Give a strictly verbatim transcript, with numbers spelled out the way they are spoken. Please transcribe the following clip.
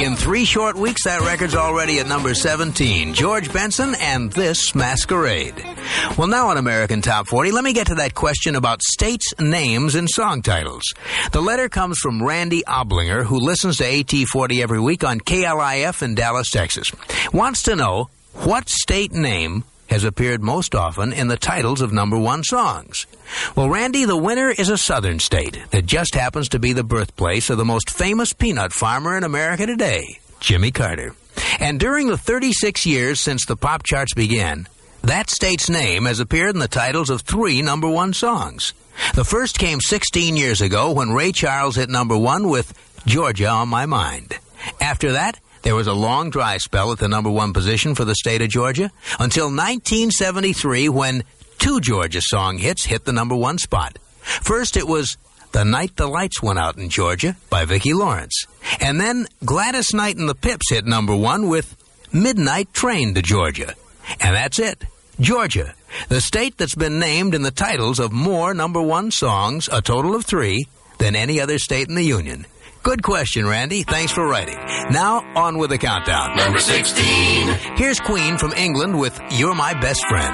In three short weeks, that record's already at number seventeen. George Benson and This Masquerade. Well, now on American Top forty, let me get to that question about states' names and song titles. The letter comes from Randy Oblinger, who listens to A T forty every week on K L I F in Dallas, Texas. Wants to know what state name has appeared most often in the titles of number one songs. Well, Randy, the winner is a southern state that just happens to be the birthplace of the most famous peanut farmer in America today, Jimmy Carter. And during the thirty-six years since the pop charts began, that state's name has appeared in the titles of three number one songs. The first came sixteen years ago when Ray Charles hit number one with Georgia on My Mind. After that, there was a long dry spell at the number one position for the state of Georgia until nineteen seventy-three when two Georgia song hits hit the number one spot. First, it was The Night the Lights Went Out in Georgia by Vicki Lawrence. And then Gladys Knight and the Pips hit number one with Midnight Train to Georgia. And that's it. Georgia, the state that's been named in the titles of more number one songs, a total of three, than any other state in the Union. Good question, Randy. Thanks for writing. Now, on with the countdown. Number sixteen. Here's Queen from England with You're My Best Friend.